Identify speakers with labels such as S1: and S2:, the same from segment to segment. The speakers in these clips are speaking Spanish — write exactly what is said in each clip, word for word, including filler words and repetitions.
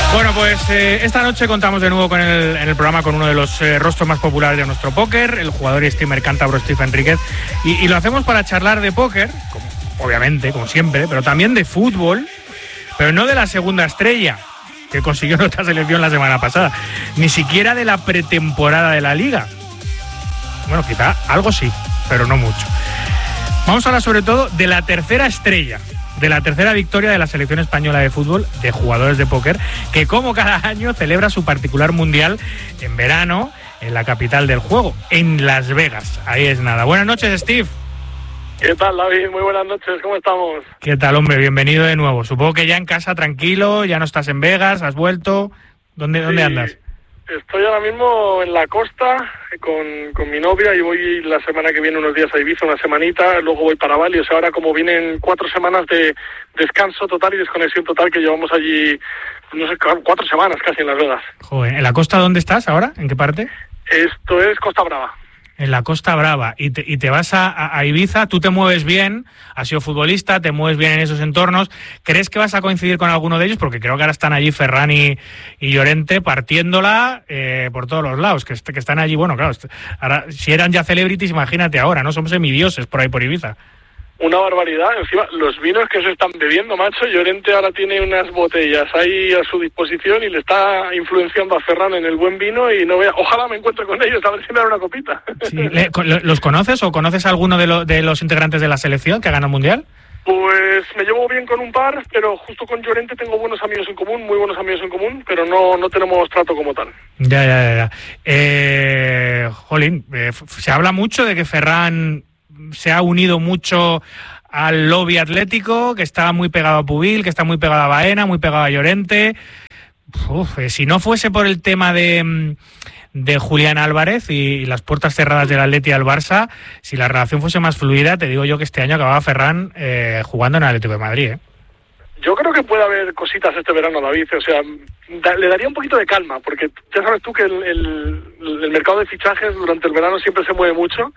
S1: Bueno, pues eh, esta noche contamos de nuevo con el, en el programa con uno de los eh, rostros más populares de nuestro póker, el jugador y streamer cántabro Steve Enríquez, y, y lo hacemos para charlar de póker, como, obviamente, como siempre, pero también de fútbol, pero no de la segunda estrella que consiguió nuestra selección la semana pasada, ni siquiera de la pretemporada de la Liga. Bueno, quizá algo sí, pero no mucho. Vamos a hablar sobre todo de la tercera estrella, de la tercera victoria de la selección española de fútbol de jugadores de póker, que como cada año celebra su particular mundial en verano en la capital del juego, en Las Vegas. Ahí es nada. Buenas noches, Steve.
S2: ¿Qué tal, David? Muy buenas noches, ¿cómo estamos?
S1: ¿Qué tal, hombre? Bienvenido de nuevo. Supongo que ya en casa, tranquilo, ya no estás en Vegas, has vuelto. ¿Dónde, sí, dónde andas?
S2: Estoy ahora mismo en la costa con, con mi novia y voy la semana que viene unos días a Ibiza, una semanita, luego voy para Bali. O sea, ahora como vienen cuatro semanas de descanso total y desconexión total que llevamos allí, no sé, cuatro semanas casi en Las Vegas.
S1: Joder, ¿en la costa dónde estás ahora? ¿En qué parte?
S2: Esto es Costa Brava.
S1: En la Costa Brava, y te, y te vas a, a Ibiza, tú te mueves bien, has sido futbolista, te mueves bien en esos entornos. ¿Crees que vas a coincidir con alguno de ellos? Porque creo que ahora están allí Ferran y, y Llorente partiéndola eh, por todos los lados, que, que están allí, bueno, claro, ahora, si eran ya celebrities, imagínate ahora, ¿no? Somos semidioses por ahí por Ibiza.
S2: Una barbaridad, encima los vinos que se están bebiendo, macho. Llorente ahora tiene unas botellas ahí a su disposición y le está influenciando a Ferran en el buen vino y no vea, ojalá me encuentre con ellos, a ver si me dan una copita.
S1: Sí. ¿Los conoces o conoces a alguno de, lo, de los integrantes de la selección que ha ganado el Mundial?
S2: Pues me llevo bien con un par, pero justo con Llorente tengo buenos amigos en común, muy buenos amigos en común, pero no, no tenemos trato como tal.
S1: Ya, ya, ya. ya. Eh, jolín, eh, se habla mucho de que Ferran se ha unido mucho al lobby atlético, que está muy pegado a Pubil, que está muy pegado a Baena, muy pegado a Llorente. Uf, eh, si no fuese por el tema de, de Julián Álvarez y, y las puertas cerradas del Atleti al Barça, si la relación fuese más fluida, te digo yo que este año acababa Ferran eh, jugando en el Atlético de Madrid, ¿eh?
S2: Yo creo que puede haber cositas este verano, David, o sea, da, le daría un poquito de calma, porque ya sabes tú que el, el, el mercado de fichajes durante el verano siempre se mueve mucho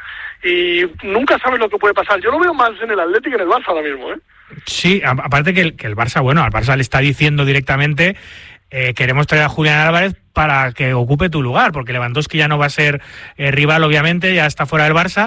S2: y nunca sabes lo que puede pasar. Yo lo veo más en el Atlético que en el Barça ahora mismo, ¿eh?
S1: Sí, aparte que el, que el Barça, bueno, al Barça le está diciendo directamente eh, queremos traer a Julián Álvarez para que ocupe tu lugar, porque Lewandowski ya no va a ser eh, rival, obviamente, ya está fuera del Barça.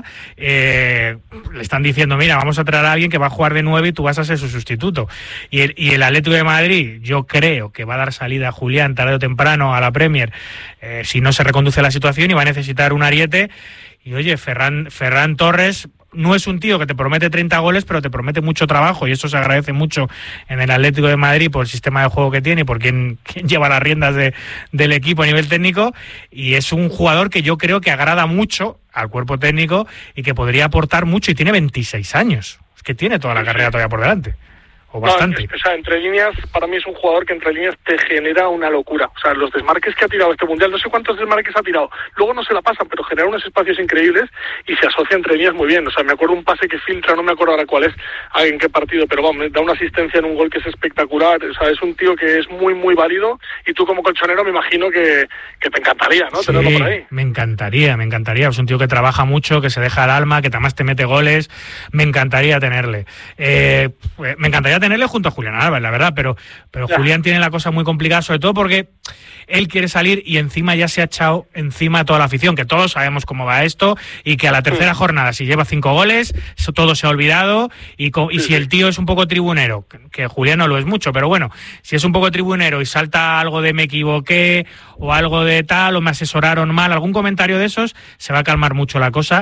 S1: Eh, le están diciendo, mira, vamos a traer a alguien que va a jugar de nueve y tú vas a ser su sustituto. Y el, y el Atlético de Madrid, yo creo que va a dar salida a Julián tarde o temprano a la Premier, eh, si no se reconduce la situación, y va a necesitar un ariete. Y oye, Ferran, Ferran Torres no es un tío que te promete treinta goles, pero te promete mucho trabajo, y eso se agradece mucho en el Atlético de Madrid por el sistema de juego que tiene y por quien, quien lleva las riendas de, del equipo a nivel técnico, y es un jugador que yo creo que agrada mucho al cuerpo técnico y que podría aportar mucho, y tiene veintiséis años, es que tiene toda la carrera todavía por delante. O bastante.
S2: No, o sea, entre líneas, para mí es un jugador que entre líneas te genera una locura. O sea, los desmarques que ha tirado este Mundial, no sé cuántos desmarques ha tirado, luego no se la pasan, pero genera unos espacios increíbles y se asocia entre líneas muy bien. O sea, me acuerdo un pase que filtra, no me acuerdo ahora cuál es, en qué partido, pero vamos, da una asistencia en un gol que es espectacular. O sea, es un tío que es muy, muy válido, y tú como colchonero me imagino que, que te encantaría, ¿no?
S1: Sí,
S2: tenerlo por ahí.
S1: Me encantaría, me encantaría. Es un tío que trabaja mucho, que se deja el alma, que además te mete goles. Me encantaría tenerle. Eh, me encantaría tenerle junto a Julián Álvarez, la verdad, pero, pero Julián tiene la cosa muy complicada, sobre todo porque él quiere salir y encima ya se ha echado encima a toda la afición, que todos sabemos cómo va esto, y que a la tercera sí. jornada, si lleva cinco goles, eso todo se ha olvidado, y, y si el tío es un poco tribunero, que, que Julián no lo es mucho, pero bueno, si es un poco tribunero y salta algo de me equivoqué, o algo de tal, o me asesoraron mal, algún comentario de esos, se va a calmar mucho la cosa.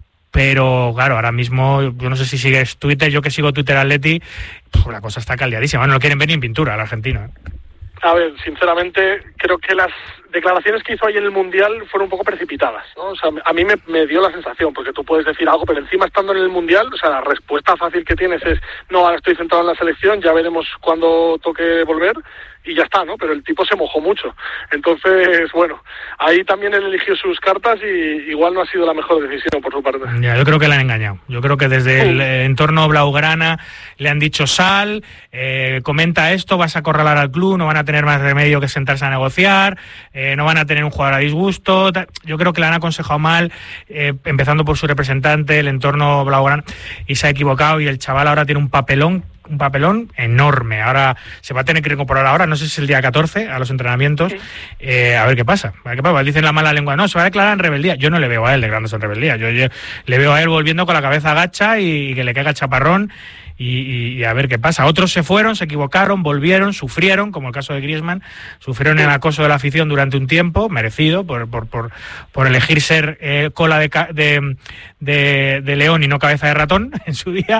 S1: Pero claro, ahora mismo, yo no sé si sigues Twitter, yo que sigo Twitter Atleti, pues la cosa está caldeadísima, no lo quieren ver ni en pintura al argentino, ¿eh?
S2: A ver, sinceramente, creo que las declaraciones que hizo ahí en el Mundial fueron un poco precipitadas, ¿no? O sea, a mí me, me dio la sensación, porque tú puedes decir algo, pero encima estando en el Mundial, o sea, la respuesta fácil que tienes es, no, ahora estoy centrado en la selección, ya veremos cuándo toque volver, y ya está, ¿no? Pero el tipo se mojó mucho. Entonces, bueno, ahí también él eligió sus cartas y igual no ha sido la mejor decisión por su parte.
S1: Ya, yo creo que le han engañado. Yo creo que desde el entorno blaugrana le han dicho sal, eh, comenta esto, vas a acorralar al club, no van a tener más remedio que sentarse a negociar. negociar, eh, no van a tener un jugador a disgusto. Yo creo que le han aconsejado mal, eh, empezando por su representante, el entorno blaugrana, y se ha equivocado, y el chaval ahora tiene un papelón un papelón enorme. Ahora se va a tener que incorporar ahora, no sé si es el día catorce, a los entrenamientos. Sí. Eh, a ver qué pasa. A ver qué pasa. Dicen la mala lengua, no, se va a declarar en rebeldía. Yo no le veo a él declarándose en rebeldía. Yo, yo le veo a él volviendo con la cabeza agacha y, y que le caiga el chaparrón. Y, y, y a ver qué pasa. Otros se fueron, se equivocaron, volvieron, sufrieron, como el caso de Griezmann, sufrieron el acoso de la afición durante un tiempo, merecido, por por por, por elegir ser eh, cola de, de, de, de león y no cabeza de ratón en su día,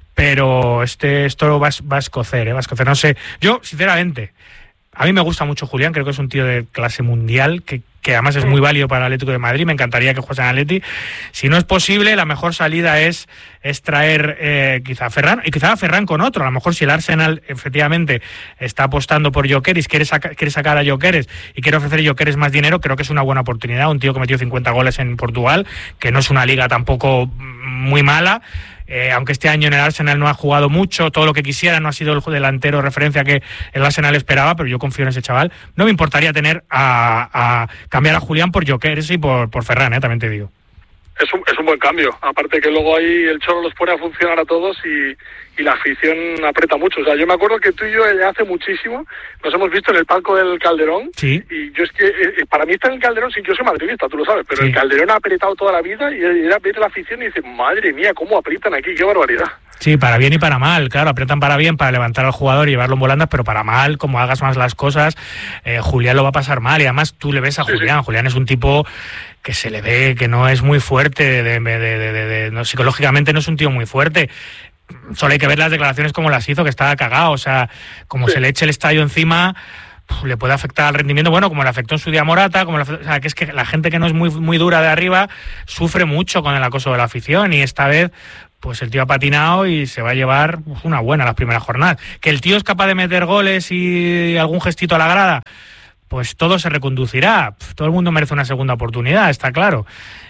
S1: pero este esto va, va a escocer, ¿eh? va a escocer. No sé, yo, sinceramente, a mí me gusta mucho Julián, creo que es un tío de clase mundial, que que además es muy válido para el Atlético de Madrid, me encantaría que jugase en Atleti. Si no es posible, la mejor salida es, es traer eh, quizá a Ferran, y quizá a Ferran con otro. A lo mejor si el Arsenal efectivamente está apostando por Gyökeres, quiere, saca, quiere sacar a Gyökeres y quiere ofrecer a Gyökeres más dinero, creo que es una buena oportunidad. Un tío que metió cincuenta goles en Portugal, que no es una liga tampoco muy mala. Eh, aunque este año en el Arsenal no ha jugado mucho, todo lo que quisiera, no ha sido el delantero de referencia que el Arsenal esperaba, pero yo confío en ese chaval. No me importaría tener a, a cambiar a Julián por Gyökeres y por, por Ferran, eh, también te digo.
S2: Es un, es un buen cambio, aparte que luego ahí el Cholo los pone a funcionar a todos y, y la afición aprieta mucho. O sea, yo me acuerdo que tú y yo hace muchísimo nos hemos visto en el palco del Calderón.
S1: Sí.
S2: Y yo es que, eh, para mí estar en el Calderón, sí, yo soy madridista, tú lo sabes, pero sí. El Calderón ha apretado toda la vida y era ver la afición y dice, madre mía, cómo aprietan aquí, qué barbaridad.
S1: Sí, para bien y para mal, claro, aprietan para bien, para levantar al jugador y llevarlo en volandas, pero para mal, como hagas más las cosas, eh, Julián lo va a pasar mal, y además tú le ves a sí, Julián, sí. Julián es un tipo que se le ve que no es muy fuerte, de, de, de, de, de, de, no, psicológicamente no es un tío muy fuerte. Solo hay que ver las declaraciones como las hizo, que estaba cagado, o sea, como sí. se le eche el estadio encima, puf, le puede afectar al rendimiento, bueno, como le afectó en su día Morata, como le afectó, o sea, que es que la gente que no es muy, muy dura de arriba sufre mucho con el acoso de la afición, y esta vez pues el tío ha patinado y se va a llevar una buena las primeras jornadas. Que el tío es capaz de meter goles y algún gestito a la grada, pues todo se reconducirá. Todo el mundo merece una segunda oportunidad, está claro.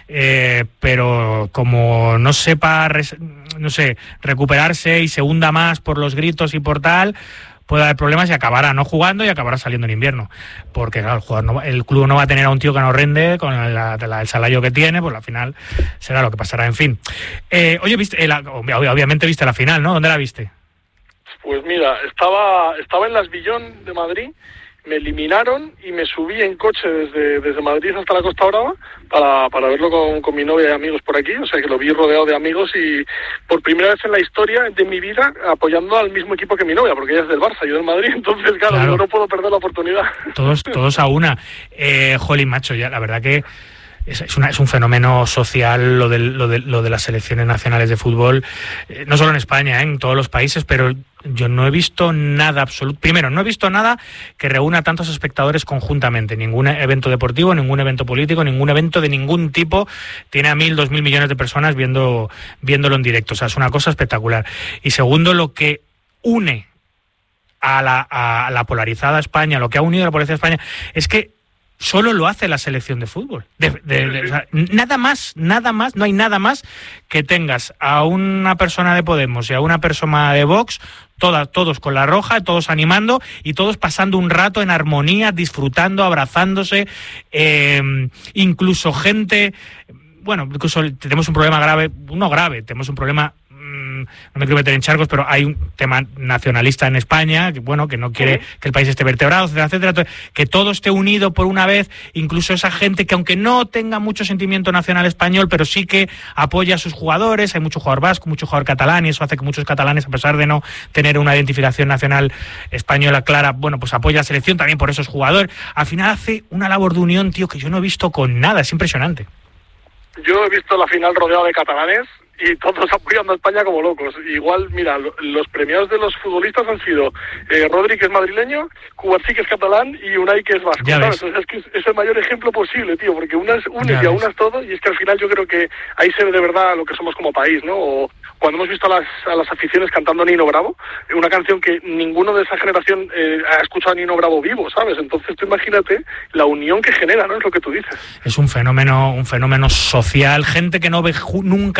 S1: Eh, pero como no sepa, res, no sé, recuperarse y se hunda más por los gritos y por tal, puede haber problemas y acabará no jugando y acabará saliendo en invierno. Porque claro, el, jugador no, el club no va a tener a un tío que no rinde con la, la, el salario que tiene, pues al final será lo que pasará, en fin. Eh, oye, viste, eh, la, obviamente viste la final, ¿no? ¿Dónde la viste?
S2: Pues mira, estaba, estaba en Las Villón de Madrid, me eliminaron y me subí en coche desde, desde Madrid hasta la Costa Brava para, para verlo con, con mi novia y amigos por aquí, o sea que lo vi rodeado de amigos y por primera vez en la historia de mi vida apoyando al mismo equipo que mi novia, porque ella es del Barça, yo del Madrid, entonces claro, claro. Yo no puedo perder la oportunidad.
S1: Todos, todos a una. Eh, jolín, macho, ya la verdad que Es, es, una, es un fenómeno social lo de, lo, de, lo de las selecciones nacionales de fútbol, eh, no solo en España, eh, en todos los países, pero yo no he visto nada absoluto. Primero, no he visto nada que reúna a tantos espectadores conjuntamente. Ningún evento deportivo, ningún evento político, ningún evento de ningún tipo tiene a mil, dos mil millones de personas viendo, viéndolo en directo. O sea, es una cosa espectacular. Y segundo, lo que une a la, a la polarizada España, lo que ha unido a la polarizada España, es que solo lo hace la selección de fútbol. De, de, de, o sea, nada más, nada más, no hay nada más que tengas a una persona de Podemos y a una persona de Vox, todas, todos con la roja, todos animando y todos pasando un rato en armonía, disfrutando, abrazándose, eh, incluso gente, bueno, incluso tenemos un problema grave, no grave, tenemos un problema, no me quiero meter en charcos, pero hay un tema nacionalista en España, que bueno, que no quiere sí. que el país esté vertebrado, etcétera, etcétera, que todo esté unido por una vez, incluso esa gente que aunque no tenga mucho sentimiento nacional español, pero sí que apoya a sus jugadores, hay mucho jugador vasco, mucho jugador catalán, y eso hace que muchos catalanes, a pesar de no tener una identificación nacional española clara, bueno, pues apoya a la selección también por esos jugadores. Al final hace una labor de unión, tío, que yo no he visto con nada, es impresionante.
S2: Yo he visto la final rodeado de catalanes y todos apoyando a España como locos. Igual, mira, lo, los premiados de los futbolistas han sido eh, Rodri, que es madrileño, Cubarsí, que es catalán, y Unai, que es vasco, ¿sabes? O sea, es que es, es el mayor ejemplo posible, tío, porque unas unes y aunas todo, y es que al final yo creo que ahí se ve de verdad lo que somos como país, ¿no? O cuando hemos visto a las, a las aficiones cantando Nino Bravo, una canción que ninguno de esa generación eh, ha escuchado a Nino Bravo vivo, ¿sabes? Entonces tú imagínate la unión que genera, ¿no? Es lo que tú dices.
S1: Es un fenómeno, un fenómeno social, gente que no ve ju- nunca jamás un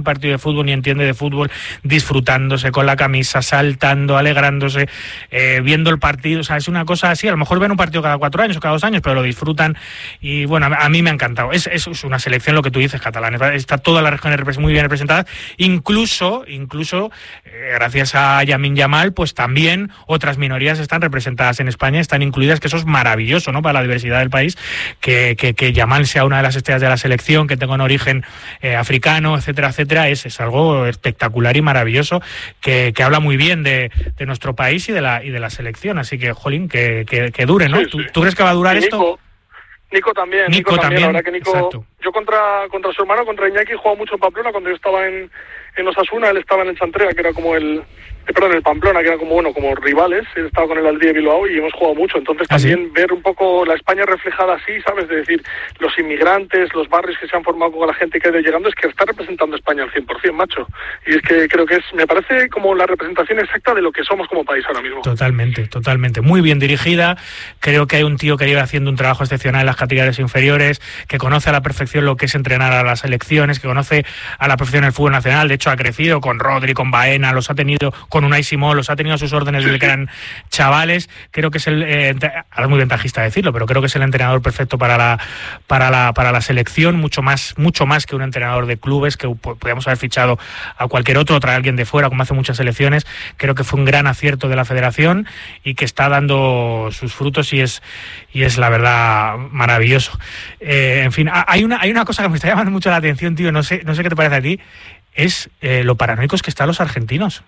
S1: un partido de fútbol ni entiende de fútbol, disfrutándose con la camisa, saltando, alegrándose, eh, viendo el partido. O sea, es una cosa así. A lo mejor ven un partido cada cuatro años o cada dos años, pero lo disfrutan. Y bueno, a, a mí me ha encantado. Es, es una selección, lo que tú dices, catalana. Está toda la región muy bien representada. Incluso, incluso eh, gracias a Lamine Yamal, pues también otras minorías están representadas en España, están incluidas, que eso es maravilloso, ¿no? Para la diversidad del país, que, que, que Yamal sea una de las estrellas de la selección, que tenga un origen eh, africano, etcétera, etcétera, es, es algo espectacular y maravilloso, que, que habla muy bien de, de nuestro país y de la y de la selección. Así que, jolín, que, que, que dure, ¿no?
S2: Sí,
S1: ¿Tú,
S2: sí.
S1: ¿Tú crees que va a durar
S2: Nico,
S1: esto?
S2: Nico también,
S1: Nico,
S2: Nico también,
S1: también,
S2: la verdad que Nico,
S1: exacto.
S2: Yo contra contra su hermano, contra Iñaki, he jugado mucho en Pamplona cuando yo estaba en, en Osasuna, él estaba en el Chantrea, que era como el, eh, perdón, el Pamplona, que era como, bueno, como rivales, él estaba con el Aldea de Bilbao y hemos jugado mucho, entonces
S1: ¿Ah,
S2: también
S1: sí?
S2: ver un poco la España reflejada así, ¿sabes? De decir, los inmigrantes, los barrios que se han formado con la gente que ha ido llegando, es que está representando a España al cien por cien, macho, y es que creo que es, me parece como la representación exacta de lo que somos como país ahora mismo.
S1: Totalmente, totalmente, muy bien dirigida. Creo que hay un tío que lleva haciendo un trabajo excepcional en las categorías inferiores, que conoce a la perfección lo que es entrenar a las selecciones, que conoce a la perfección el fútbol nacional. De hecho, ha crecido con Rodri, con Baena, los ha tenido con Unai Simón, los ha tenido a sus órdenes desde que eran chavales. Creo que es el, eh, ahora es muy ventajista decirlo, pero creo que es el entrenador perfecto para la para la para la selección, mucho más mucho más que un entrenador de clubes, que podríamos haber fichado a cualquier otro, o traer a alguien de fuera, como hace muchas selecciones. Creo que fue un gran acierto de la federación y que está dando sus frutos, y es y es la verdad maravilloso. Eh, en fin, hay una hay una cosa que me está llamando mucho la atención, tío, no sé no sé qué te parece a ti, es eh, lo paranoicos que están los argentinos.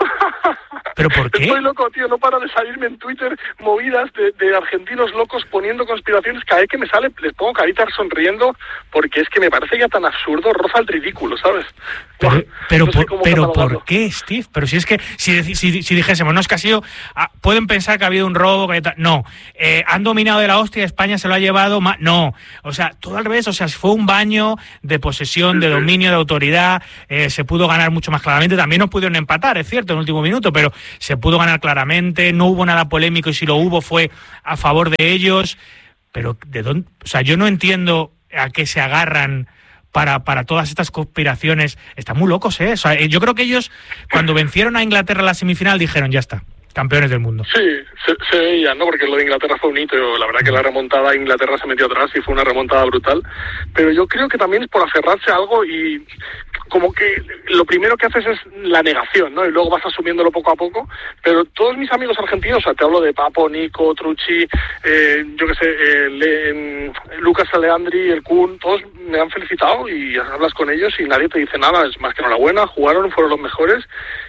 S1: ¿Pero por qué?
S2: Estoy loco, tío, no para de salirme en Twitter movidas de, de argentinos locos poniendo conspiraciones. Cada vez que me sale les pongo caritas sonriendo, porque es que me parece ya tan absurdo, roza el ridículo, ¿sabes?
S1: Pero,
S2: Bueno,
S1: pero,
S2: no sé
S1: por,
S2: cómo
S1: pero
S2: catalogarlo.
S1: ¿por qué, Steve? Pero si es que, si, si, si dijésemos, no, es que ha sido, ah, pueden pensar que ha habido un robo, que tal, no, eh, han dominado de la hostia, España se lo ha llevado, ma, no, o sea, todo al revés, o sea, fue un baño de posesión, de dominio, de autoridad, eh, se pudo ganar mucho más claramente, también nos pudieron empatar, es cierto, en el último minuto, pero se pudo ganar claramente, no hubo nada polémico, y si lo hubo fue a favor de ellos. Pero ¿de dónde? O sea, yo no entiendo a qué se agarran para, para todas estas conspiraciones. Están muy locos, ¿eh? O sea, yo creo que ellos, cuando vencieron a Inglaterra en la semifinal, dijeron, ya está, campeones del mundo.
S2: Sí, se, se veía, ¿no? Porque lo de Inglaterra fue un hito. La verdad que la remontada, Inglaterra se metió atrás y fue una remontada brutal. Pero yo creo que también es por aferrarse a algo, y como que lo primero que haces es la negación, ¿no? Y luego vas asumiéndolo poco a poco. Pero todos mis amigos argentinos, o sea, te hablo de Papo, Nico, Trucci, eh, yo qué sé, eh, Le, Lucas Aleandri, el Kun, todos me han felicitado y hablas con ellos y nadie te dice nada. Es más que enhorabuena, jugaron, fueron los mejores.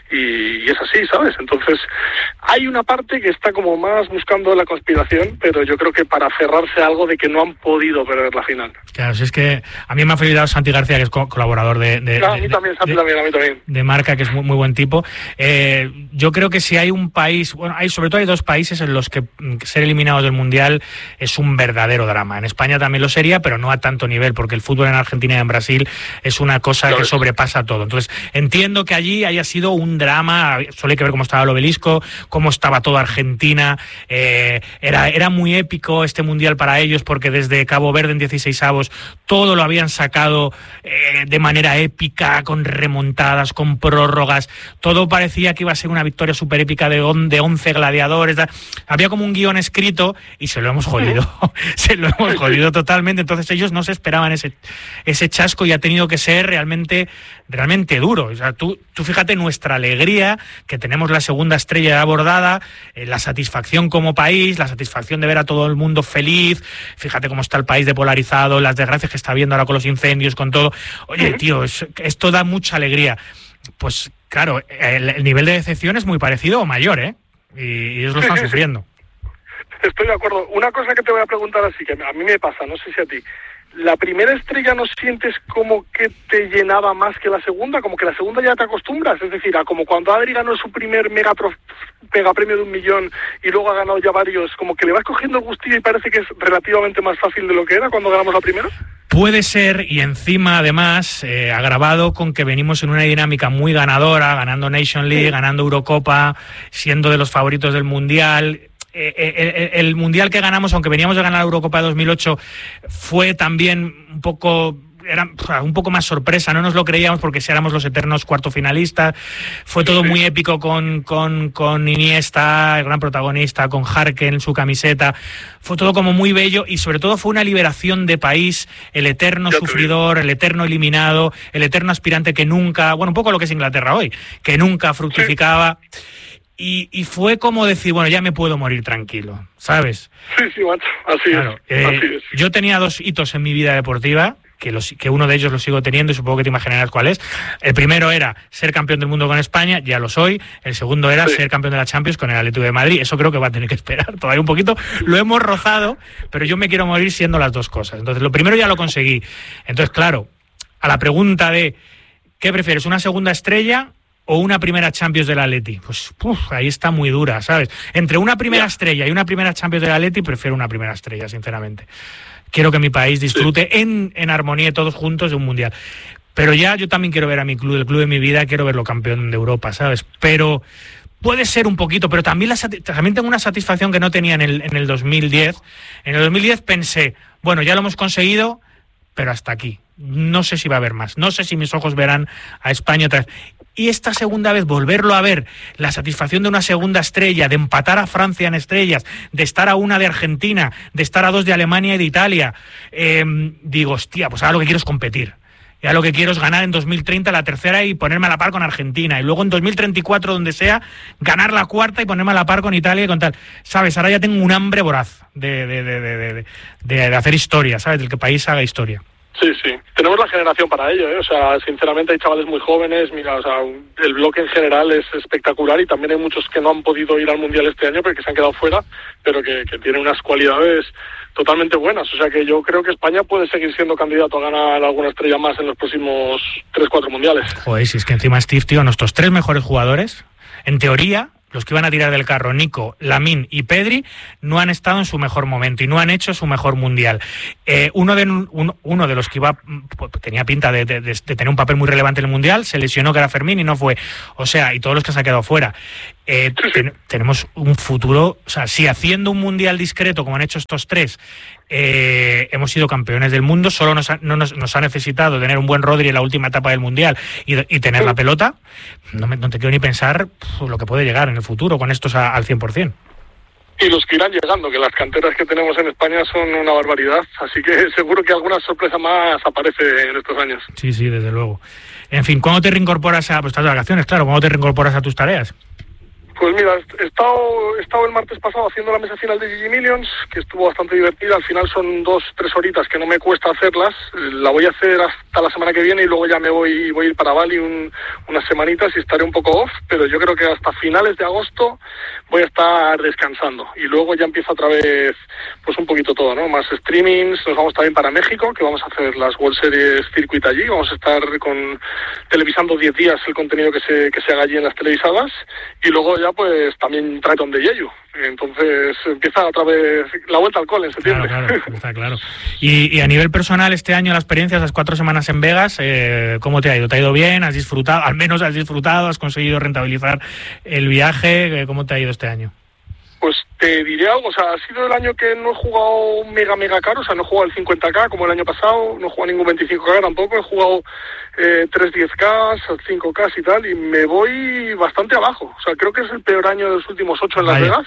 S2: Y, y es así, ¿sabes? Entonces, hay una parte que está como más buscando la conspiración, pero yo creo que para aferrarse a algo de que no han podido perder la final.
S1: Claro, si es que a mí me ha felicitado Santi García, que es co- colaborador de, de,
S2: Claro,
S1: de,
S2: a mí también, Santi
S1: de,
S2: también, a mí también.
S1: de Marca, que es muy, muy buen tipo. Eh, yo creo que si hay un país, bueno, hay sobre todo hay dos países en los que ser eliminados del Mundial es un verdadero drama. En España también lo sería, pero no a tanto nivel, porque el fútbol en Argentina y en Brasil es una cosa claro, que sobrepasa todo. Entonces, entiendo que allí haya sido un drama. Solo hay que ver cómo estaba el Obelisco, cómo estaba toda Argentina. Eh, era, era muy épico este Mundial para ellos, porque desde Cabo Verde en dieciseisavos todo lo habían sacado eh, de manera épica, con remontadas, con prórrogas. Todo parecía que iba a ser una victoria súper épica de, on, de once gladiadores. Da. Había como un guión escrito y se lo hemos jodido. se lo hemos jodido totalmente. Entonces ellos no se esperaban ese, ese chasco, y ha tenido que ser realmente, realmente duro. O sea, tú, tú fíjate nuestra alegría, que tenemos la segunda estrella abordada, eh, la satisfacción como país, la satisfacción de ver a todo el mundo feliz. Fíjate cómo está el país depolarizado, las desgracias que está viendo ahora con los incendios, con todo. Oye, tío, es, esto da mucha alegría. Pues claro, el, el nivel de decepción es muy parecido o mayor, ¿eh? Y, y ellos lo están sufriendo.
S2: Estoy de acuerdo. Una cosa que te voy a preguntar así, que a mí me pasa, no sé si a ti. ¿La primera estrella no sientes como que te llenaba más que la segunda? Como que la segunda ya te acostumbras, es decir, a como cuando Adri ganó su primer mega, prof, mega premio de un millón y luego ha ganado ya varios, como que le vas cogiendo el gustillo y parece que es relativamente más fácil de lo que era cuando ganamos la primera.
S1: Puede ser, y encima además eh, agravado con que venimos en una dinámica muy ganadora, ganando Nation League, sí. ganando Eurocopa, siendo de los favoritos del Mundial. Eh, eh, el, el Mundial que ganamos, aunque veníamos de ganar la Eurocopa de dos mil ocho, fue también un poco era un poco más sorpresa, no nos lo creíamos porque si éramos los eternos cuarto finalistas, fue todo muy épico con, con, con Iniesta, el gran protagonista, con Jarque en su camiseta, fue todo como muy bello y sobre todo fue una liberación de país, el eterno sufridor, el eterno eliminado, el eterno aspirante que nunca, bueno, un poco lo que es Inglaterra hoy, que nunca fructificaba. Y, y fue como decir, bueno, ya me puedo morir tranquilo, ¿sabes?
S2: Sí, sí, macho, así, claro, es, eh, así es.
S1: Yo tenía dos hitos en mi vida deportiva, que, los, que uno de ellos lo sigo teniendo y supongo que te imaginarás cuál es. El primero era ser campeón del mundo con España, ya lo soy. El segundo era sí. ser campeón de la Champions con el Atlético de Madrid. Eso creo que va a tener que esperar todavía un poquito. Lo hemos rozado, pero yo me quiero morir siendo las dos cosas. Entonces, lo primero ya lo conseguí. Entonces, claro, a la pregunta de ¿qué prefieres, una segunda estrella o una primera Champions del Atleti? Pues uf, ahí está muy dura, ¿sabes? Entre una primera estrella y una primera Champions del Atleti, prefiero una primera estrella, sinceramente. Quiero que mi país disfrute sí. en, en armonía todos juntos de un mundial. Pero ya yo también quiero ver a mi club, el club de mi vida, quiero verlo campeón de Europa, ¿sabes? Pero puede ser un poquito, pero también, la, también tengo una satisfacción que no tenía en el, en el dos mil diez. En el dos mil diez pensé, bueno, ya lo hemos conseguido, pero hasta aquí. No sé si va a haber más. No sé si mis ojos verán a España otra vez. Y esta segunda vez, volverlo a ver, la satisfacción de una segunda estrella, de empatar a Francia en estrellas, de estar a una de Argentina, de estar a dos de Alemania y de Italia, eh, digo, hostia, pues ahora lo que quiero es competir. Ya lo que quiero es ganar en dos mil treinta la tercera y ponerme a la par con Argentina. Y luego en dos mil treinta y cuatro, donde sea, ganar la cuarta y ponerme a la par con Italia y con tal. ¿Sabes? Ahora ya tengo un hambre voraz de, de, de, de, de, de, de hacer historia, ¿sabes? Del que el país haga historia.
S2: Sí, sí. Tenemos la generación para ello, ¿eh? O sea, sinceramente hay chavales muy jóvenes, mira, o sea, el bloque en general es espectacular y también hay muchos que no han podido ir al Mundial este año porque se han quedado fuera, pero que, que tienen unas cualidades totalmente buenas. O sea, que yo creo que España puede seguir siendo candidato a ganar alguna estrella más en los próximos tres cuatro Mundiales.
S1: Joder, si es que encima Steve, tío, nuestros tres mejores jugadores, en teoría, los que iban a tirar del carro, Nico, Lamine y Pedri, no han estado en su mejor momento y no han hecho su mejor mundial. Eh, uno, de, un, uno de los que iba tenía pinta de, de, de tener un papel muy relevante en el mundial, se lesionó, que era Fermín, y no fue. O sea, y todos los que se han quedado fuera. Eh, ten, tenemos un futuro, o sea, si haciendo un mundial discreto, como han hecho estos tres, eh, hemos sido campeones del mundo, solo nos ha, no nos, nos ha necesitado tener un buen Rodri en la última etapa del mundial y, y tener la pelota, no, me, no te quiero ni pensar pf, lo que puede llegar en el futuro con estos a, al cien por ciento.
S2: Y los que irán llegando, que las canteras que tenemos en España son una barbaridad, así que seguro que alguna sorpresa más aparece en estos años.
S1: Sí, sí, desde luego. En fin, ¿cuándo te reincorporas a, pues estás de vacaciones, claro, ¿cuándo te reincorporas a tus tareas?
S2: Pues mira, he estado, he estado el martes pasado haciendo la mesa final de G G Millions, que estuvo bastante divertida. Al final son dos, tres horitas que no me cuesta hacerlas. La voy a hacer hasta la semana que viene y luego ya me voy, voy a ir para Bali un, unas semanitas y estaré un poco off, pero yo creo que hasta finales de agosto voy a estar descansando. Y luego ya empieza otra vez, pues un poquito todo, ¿no? Más streamings, nos vamos también para México, que vamos a hacer las World Series Circuit allí. Vamos a estar con televisando diez días el contenido que se, que se haga allí en las televisadas. Y luego ya pues también Triton de Yeyu. Entonces empieza otra vez la vuelta al cole en septiembre.
S1: Claro, claro, está claro. Y, y a nivel personal, este año la experiencia, esas cuatro semanas en Vegas, eh, ¿cómo te ha ido? ¿Te ha ido bien? ¿Has disfrutado? Al menos has disfrutado, has conseguido rentabilizar el viaje. ¿Cómo te ha ido este año?
S2: Pues te diré algo, o sea, ha sido el año que no he jugado mega, mega caro, o sea, no he jugado el cincuenta K como el año pasado, no he jugado ningún veinticinco K tampoco, he jugado eh, tres diez K, cinco K y tal, y me voy bastante abajo, o sea, creo que es el peor año de los últimos ocho en Las Vegas,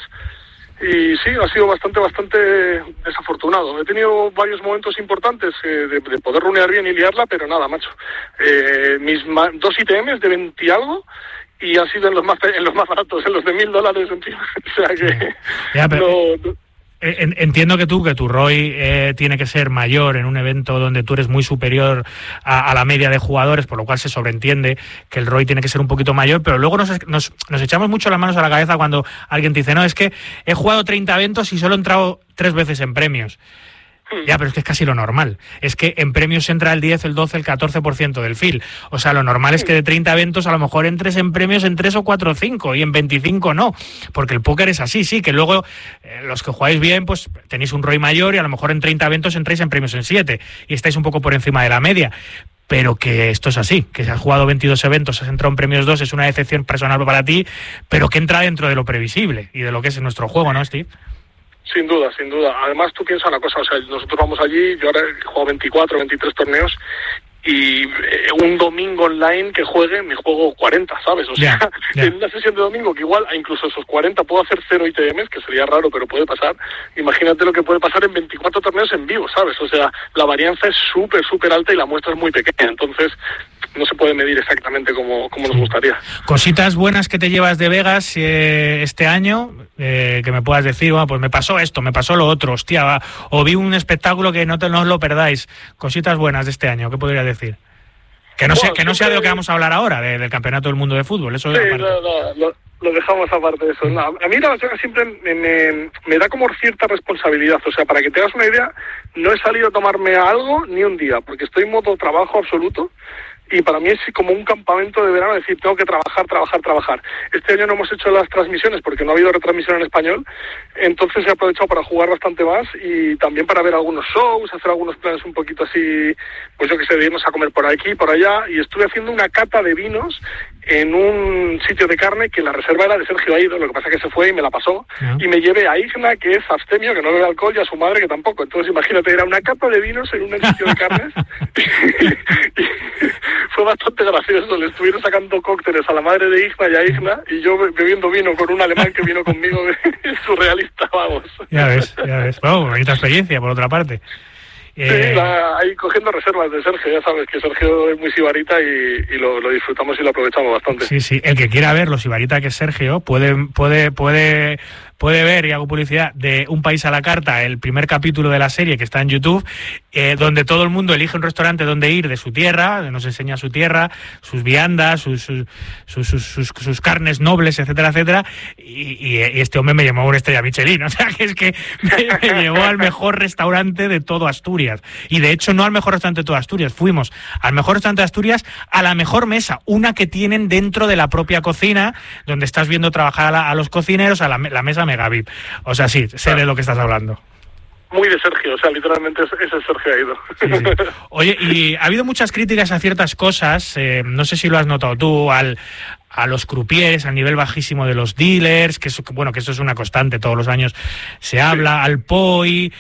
S2: y sí, ha sido bastante, bastante desafortunado. He tenido varios momentos importantes eh, de, de poder runear bien y liarla, pero nada, macho, eh, mis ma- dos I T Ms de veinte y algo, y ha sido en los más en los más baratos, en los de mil dólares encima. O sea que
S1: ya, pero
S2: no, no.
S1: Entiendo que tú, que tu R O I eh, tiene que ser mayor en un evento donde tú eres muy superior a, a la media de jugadores, por lo cual se sobreentiende que el R O I tiene que ser un poquito mayor, pero luego nos, nos, nos echamos mucho las manos a la cabeza cuando alguien te dice, no, es que he jugado treinta eventos y solo he entrado tres veces en premios. Ya, pero es que es casi lo normal. Es que en premios entra el diez, el doce, el catorce por ciento del field. O sea, lo normal es que de treinta eventos a lo mejor entres en premios en tres o cuatro o cinco y en veinticinco no. Porque el póker es así, sí, que luego eh, los que jugáis bien, pues tenéis un R O I mayor y a lo mejor en treinta eventos entráis en premios en siete y estáis un poco por encima de la media. Pero que esto es así, que si has jugado veintidós eventos, has entrado en premios dos, es una decepción personal para ti, pero que entra dentro de lo previsible y de lo que es nuestro juego, ¿no, Steve?
S2: Sin duda, sin duda. Además, tú piensas una cosa, o sea, nosotros vamos allí, yo ahora he jugado veinticuatro, veintitrés torneos, y eh, un domingo online que juegue, me juego cuarenta, ¿sabes? O sea, yeah, yeah. en una sesión de domingo que igual, incluso esos cuarenta puedo hacer cero I T Ms, que sería raro, pero puede pasar. Imagínate lo que puede pasar en veinticuatro torneos en vivo, ¿sabes? O sea, la varianza es súper, súper alta y la muestra es muy pequeña, entonces no se puede medir exactamente como, como nos gustaría.
S1: Cositas buenas que te llevas de Vegas eh, este año, eh, que me puedas decir, bueno, pues me pasó esto, me pasó lo otro, hostia, va, o vi un espectáculo que no, te, no os lo perdáis. Cositas buenas de este año, ¿qué podría decir? Que no, bueno, sea, que no sea de lo que vamos a hablar ahora, de, del Campeonato del Mundo de Fútbol, eso
S2: sí,
S1: es aparte.
S2: No, no, lo, lo dejamos aparte de eso. No, a mí la Vegas siempre me, me, me da como cierta responsabilidad, o sea, para que te hagas una idea, no he salido a tomarme algo ni un día, porque estoy en modo trabajo absoluto. Y para mí es como un campamento de verano, decir, tengo que trabajar, trabajar, trabajar. Este año no hemos hecho las transmisiones porque no ha habido retransmisión en español, entonces he aprovechado para jugar bastante más y también para ver algunos shows, hacer algunos planes un poquito así, pues yo que sé, de irnos a comer por aquí, por allá, y estuve haciendo una cata de vinos en un sitio de carne que la reserva era de Sergio Aido, lo que pasa es que se fue y me la pasó, yeah. y me llevé a Igna, que es abstemio, que no bebe alcohol, y a su madre, que tampoco. Entonces imagínate, era una cata de vinos en un sitio de carnes, y, y fue bastante gracioso. Le estuvieron sacando cócteles a la madre de Igna y a Igna, y yo bebiendo vino con un alemán que vino conmigo, surrealista, vamos.
S1: Ya ves, ya ves. Bueno, bonita experiencia, por otra parte.
S2: Sí, eh... la, ahí cogiendo reservas de Sergio, ya sabes que Sergio es muy sibarita y, y lo, lo disfrutamos y lo aprovechamos bastante.
S1: Sí, sí, el que quiera ver lo sibarita que es Sergio puede, puede, puede, puede ver, y hago publicidad, de Un País a la Carta, el primer capítulo de la serie que está en YouTube, eh, donde todo el mundo elige un restaurante donde ir de su tierra, nos enseña su tierra, sus viandas, sus, sus, sus, sus, sus, sus carnes nobles, etcétera, etcétera, y, y, y este hombre me llamó una estrella Michelin, o sea que es que me, me llevó al mejor restaurante de todo Asturias. Y de hecho no al mejor restaurante de toda Asturias, fuimos al mejor restaurante de Asturias, a la mejor mesa, una que tienen dentro de la propia cocina, donde estás viendo trabajar a, la, a los cocineros, a la, la mesa Mega V I P. O sea, sí, sé claro. de lo que estás hablando.
S2: Muy de Sergio, o sea, literalmente ese es Sergio Aido.
S1: Sí, sí. Oye, y ha habido muchas críticas a ciertas cosas, eh, no sé si lo has notado tú, al... a los croupiers, al nivel bajísimo de los dealers, que eso, bueno, que eso es una constante, todos los años se habla, al P O I,